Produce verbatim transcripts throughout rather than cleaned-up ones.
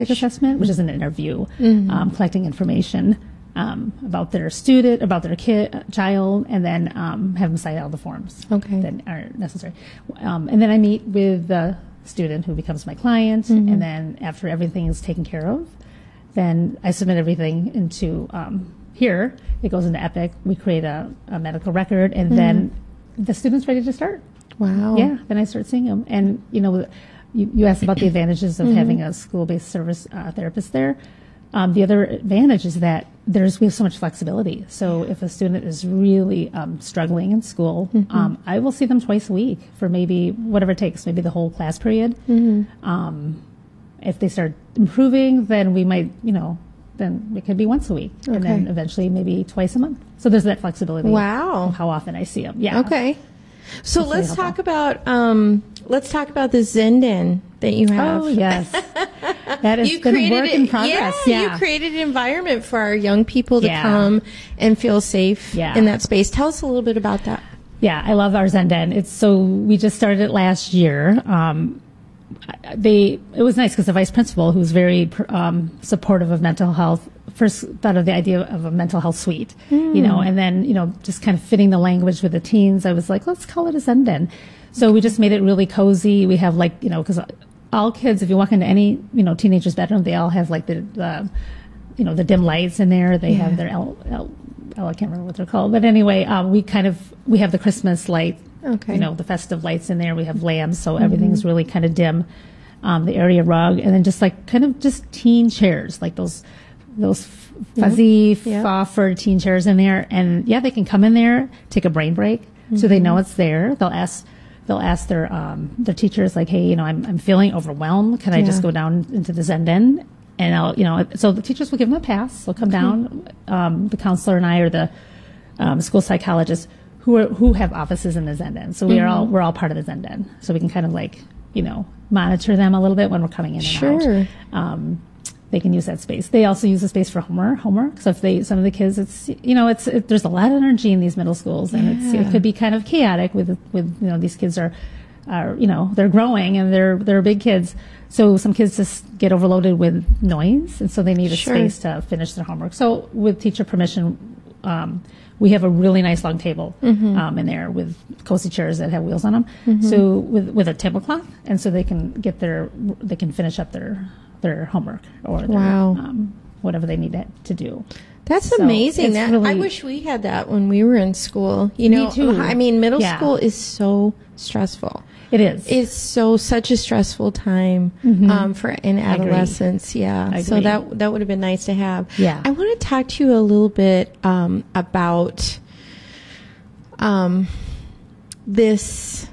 assessment, which is an interview, Mm-hmm. um, collecting information um, about their student, about their kid, child, and then um, have them sign all the forms Okay. that are necessary. Um, and then I meet with the student who becomes my client, Mm-hmm. and then after everything is taken care of, then I submit everything into um, here. It goes into Epic. We create a, a medical record, and then the student's ready to start. Wow. Yeah, then I start seeing them. And, you know, you, you asked about the advantages of having a school-based service uh, therapist there. Um, the other advantage is that there's we have so much flexibility. So if a student is really um, struggling in school, um, I will see them twice a week for maybe whatever it takes, maybe the whole class period. Um, if they start improving, then we might, you know, then it could be once a week, and then Okay. eventually maybe twice a month. So there's that flexibility. Wow. Of how often I see them. Yeah. Okay. So Hopefully let's helpful. talk about um, let's talk about the Zenden that you have. Oh yes, that has been a work in progress. Yeah, Yeah, you created an environment for our young people to Yeah. come and feel safe Yeah. in that space. Tell us a little bit about that. Yeah, I love our Zenden. It's so we just started it last year. Um, they it was nice because the vice principal, who's very um, supportive of mental health, first thought of the idea of a mental health suite, you know, and then you know just kind of fitting the language with the teens. I was like, let's call it a Zenden. So we just made it really cozy. We have like you know because all kids, if you walk into any you know teenager's bedroom, they all have like the, the you know the dim lights in there. They have their L, L, L, I can't remember what they're called, but anyway, um, we kind of we have the Christmas light. Okay. You know, the festive lights in there. We have lamps, so everything's really kind of dim. Um, the area rug, and then just like kind of just teen chairs, like those those f- fuzzy, Yeah. fur teen chairs in there. And yeah, they can come in there, take a brain break, so they know it's there. They'll ask they'll ask their um, their teachers like, hey, you know, I'm I'm feeling overwhelmed. Can I just Yeah. go down into the Zenden? And I'll, you know, so the teachers will give them a pass. They'll come down. Um, the counselor and I, or the um, school psychologist, who are who have offices in the Zenden. So we are all we're all part of the Zenden. So we can kind of like you know monitor them a little bit when we're coming in and Sure. out. Um, they can use that space. They also use the space for homework. Homework. So if they some of the kids, it's you know it's it, there's a lot of energy in these middle schools, and it's, Yeah. it could be kind of chaotic with with you know these kids are are you know they're growing and they're they're big kids. So some kids just get overloaded with noise, and so they need a Sure. space to finish their homework. So with teacher permission, um, we have a really nice long table Mm-hmm. um, in there with cozy chairs that have wheels on them. So with with a tablecloth, and so they can get their they can finish up their their homework or their, Wow. um, whatever they need to, to do. That's So amazing. it's That I really- wish we had that when we were in school. You Me know, too. I mean, middle Yeah. school is so stressful. It is. It's so such a stressful time um, for in adolescence. Yeah, I so agree. that that would have been nice to have. Yeah. I want to talk to you a little bit um, about um, this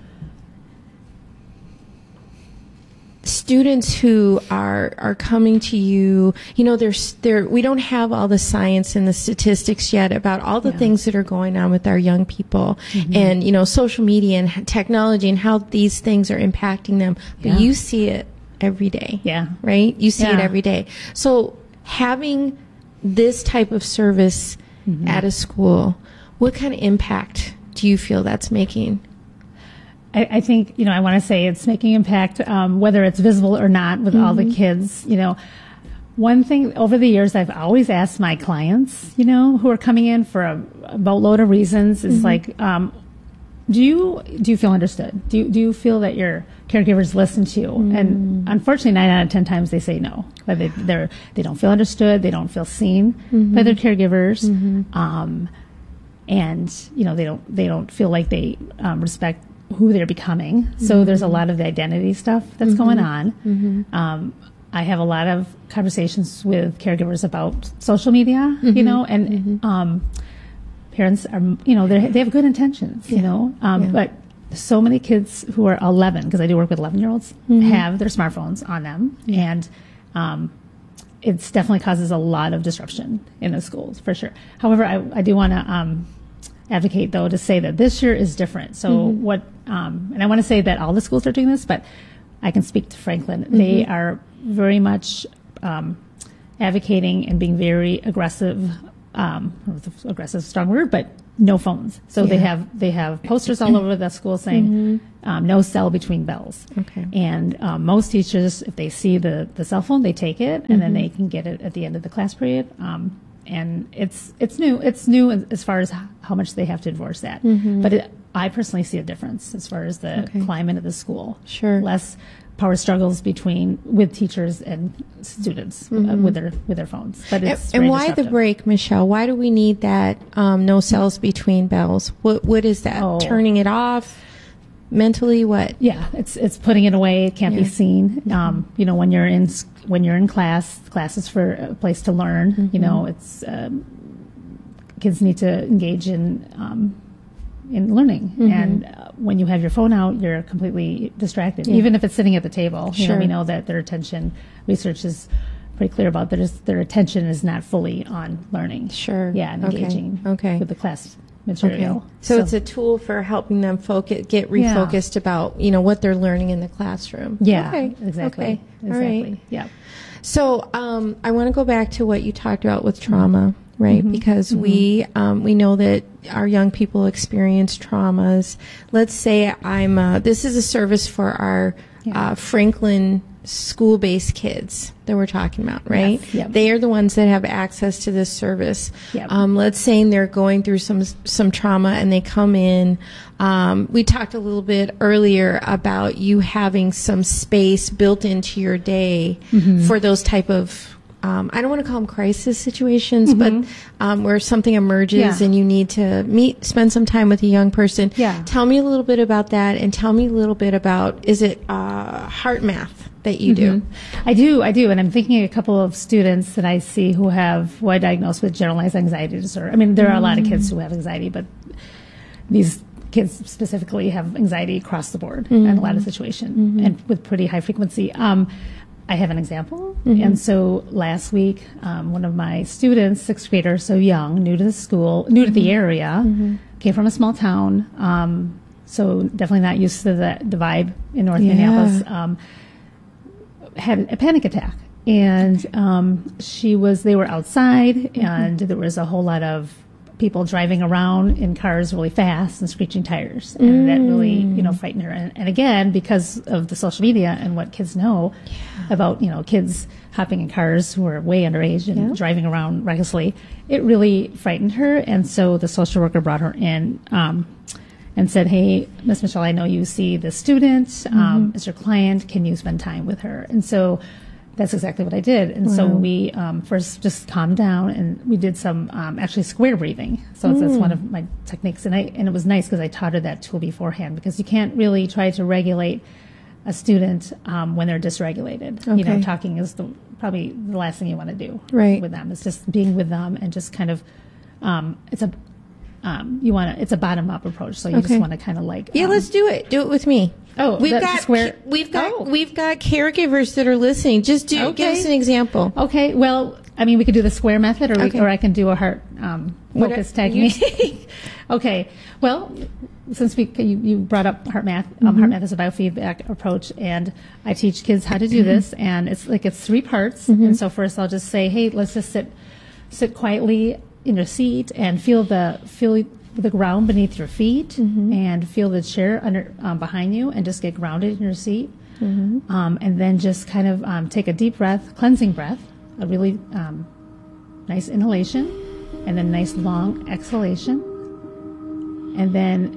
students who are are coming to you. You know, there's there we don't have all the science and the statistics yet about all the Yeah. things that are going on with our young people, and you know, social media and h- technology and how these things are impacting them. But Yeah. you see it every day, Yeah. right? You see it Yeah. every day. So having this type of service at a school, what kind of impact do you feel that's making? I, I think, you know, I want to say it's making impact, um, whether it's visible or not with all the kids, you know. One thing over the years I've always asked my clients, you know, who are coming in for a, a boatload of reasons is like, um, do you, do you feel understood? Do you, do you feel that your caregivers listen to you? And unfortunately, nine out of ten times they say no. But they, they're, they don't feel understood. They don't feel seen by their caregivers. Um, and, you know, they don't, they don't feel like they um, respect who they're becoming. So there's a lot of the identity stuff that's going on. Um, I have a lot of conversations with caregivers about social media, you know, and um, parents are, you know, they they have good intentions, you know, um, Yeah. but so many kids who are eleven, because I do work with eleven-year-olds, have their smartphones on them, and um, it's definitely causes a lot of disruption in the schools, for sure. However, I, I do want to um, advocate, though, to say that this year is different. So what, um, and I want to say that all the schools are doing this, but I can speak to Franklin. They are very much um, advocating and being very aggressive. Um, I don't know if aggressive is a strong word, but no phones. So Yeah. they have they have posters all over the school saying Mm-hmm. um, no cell between bells. Okay. And um, most teachers, if they see the, the cell phone, they take it, and Mm-hmm. then they can get it at the end of the class period. Um, and it's it's new. It's new as far as how much they have to enforce that. But it, I personally see a difference as far as the Mm-hmm. Okay. climate of the school. Sure. Less power struggles between with teachers and students uh, with their with their phones. But Mm-hmm. And, it's and very why the disruptive. break, Michelle? Why do we need that um, no cells between bells? What What is that? Oh. Turning it off mentally? What? Yeah, it's it's putting it away. It can't Yeah. be seen. Um, you know, when you're in s- when you're in class, class is for a place to learn. You know, it's um, kids need to engage in um, in learning, and uh, when you have your phone out, you're completely distracted. Yeah. Even if it's sitting at the table, you know, Sure. we know that their attention research is pretty clear about that. Is their attention is not fully on learning. Sure. Yeah, and Okay. engaging Okay. with the class Okay. material. So, it's a tool for helping them focus, get Yeah. refocused about you know what they're learning in the classroom. yeah, Okay. exactly, Okay. All exactly. right. Yeah. So um, I want to go back to what you talked about with trauma, right? Mm-hmm. Because we um, we know that our young people experience traumas. Let's say I'm. Uh, this is a service for our Yeah. uh, Franklin school-based kids that we're talking about, right? Yes, yep. They are the ones that have access to this service. Yep. Um, let's say they're going through some some trauma and they come in. Um, we talked a little bit earlier about you having some space built into your day Mm-hmm. for those type of. Um, I don't want to call them crisis situations, but um, where something emerges Mm-hmm. Yeah. and you need to meet, spend some time with a young person. Yeah. Tell me a little bit about that, and tell me a little bit about is it uh, heart math that you do? I do, I do, and I'm thinking a couple of students that I see who have who I diagnosed with generalized anxiety disorder. I mean, there are a lot of kids who have anxiety, but these kids specifically have anxiety across the board in a lot of situations and with pretty high frequency. Um, I have an example, and so last week, um, one of my students, sixth grader, so young, new to the school, new to the area, came from a small town, um, so definitely not used to the, the vibe in North Yeah. Minneapolis. Um, had a panic attack, and um, she was they were outside, and there was a whole lot of people driving around in cars really fast and screeching tires, and that really you know frightened her. And, and again, because of the social media and what kids know about you know kids hopping in cars who are way underage and Yeah. driving around recklessly, it really frightened her. And so the social worker brought her in. Um, and said, hey, Miss Michelle, I know you see the student um, as your client. Can you spend time with her? And so that's exactly what I did. And so we um, first just calmed down, and we did some um, actually square breathing. So it's, that's one of my techniques. And, I, and it was nice because I taught her that tool beforehand, because you can't really try to regulate a student um, when they're dysregulated. You know, Okay. talking is the, probably the last thing you want to do Right. with them. It's just being with them and just kind of, um, it's a, Um, you want to, it's a bottom up approach. So you Okay. just want to kind of like, Yeah, um, let's do it. Do it with me. Oh, we've that's got square- we've got Oh. we've got caregivers that are listening. Just do give Okay. us an example. Okay. Well, I mean, we could do the square method, or we, Okay. or I can do a heart, um, What- focus you- technique. Okay. Well, since we, you, you brought up heart math, um, Mm-hmm. heart math is a biofeedback approach, and I teach kids how to do this, and it's like, it's three parts. Mm-hmm. And so first I'll just say, hey, let's just sit, sit quietly in your seat and feel the, feel the ground beneath your feet, Mm-hmm. and feel the chair under um, behind you, and just get grounded in your seat. Mm-hmm. Um, and then just kind of um, take a deep breath, cleansing breath, a really um, nice inhalation, and then nice long exhalation. And then,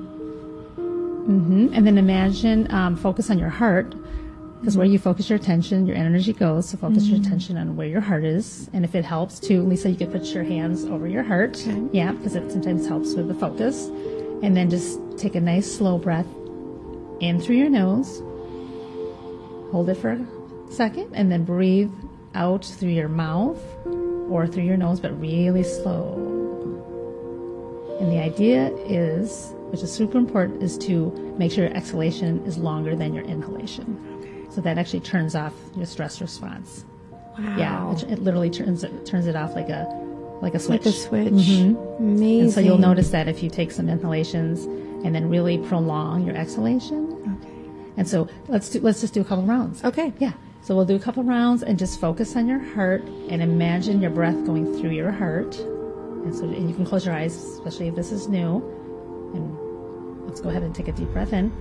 hmm and then imagine, um, focus on your heart, because where you focus your attention, your energy goes. So focus your attention on where your heart is. And if it helps too, Lisa, you could put your hands over your heart. Okay. Yeah, because it sometimes helps with the focus. And then just take a nice slow breath in through your nose. Hold it for a second, and then breathe out through your mouth or through your nose, but really slow. And the idea is, which is super important, is to make sure your exhalation is longer than your inhalation. So that actually turns off your stress response. Wow. Yeah, it, it literally turns it turns it off like a like a switch. Like a switch. Mhm. Amazing. And so you'll notice that if you take some inhalations and then really prolong your exhalation. Okay. And so let's do, let's just do a couple rounds. Okay. Yeah. So we'll do a couple rounds and just focus on your heart and imagine your breath going through your heart. And so, and you can close your eyes, especially if this is new. And let's go ahead and take a deep breath in.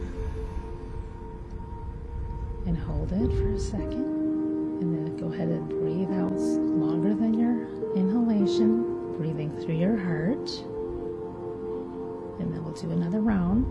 And hold it for a second. And then go ahead and breathe out longer than your inhalation, breathing through your heart. And then we'll do another round.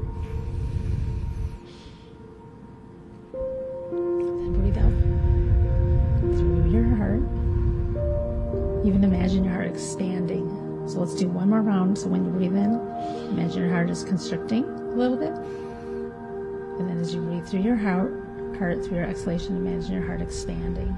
Then breathe out through your heart. Even imagine your heart expanding. So let's do one more round. So when you breathe in, imagine your heart is constricting a little bit. And then as you breathe through your heart, heart through your exhalation, imagine your heart expanding.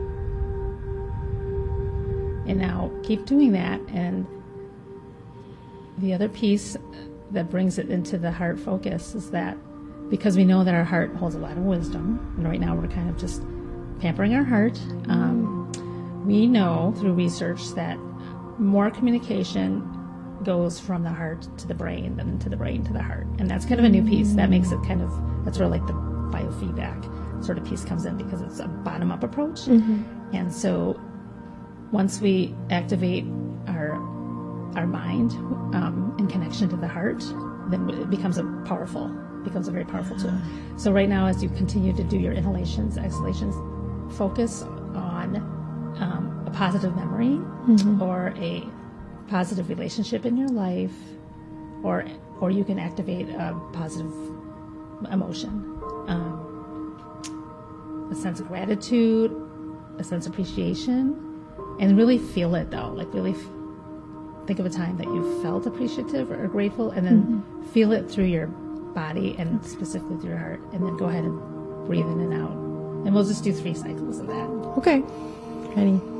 And now keep doing that. And the other piece that brings it into the heart focus is that because we know that our heart holds a lot of wisdom, and right now we're kind of just pampering our heart, um, we know through research that more communication goes from the heart to the brain than to the brain to the heart. And that's kind of a new piece. That makes it kind of, that's where like the biofeedback sort of piece comes in, because it's a bottom-up approach. Mm-hmm. And so once we activate our our mind um, in connection to the heart, then it becomes a powerful, becomes a very powerful tool. So right now, as you continue to do your inhalations, exhalations, focus on um, a positive memory mm-hmm. or a positive relationship in your life, or or you can activate a positive emotion, um, a sense of gratitude, a sense of appreciation, and really feel it though, like really f- think of a time that you felt appreciative or grateful, and then mm-hmm. feel it through your body and specifically through your heart, and then go ahead and breathe in and out. And we'll just do three cycles of that. Okay. Ready?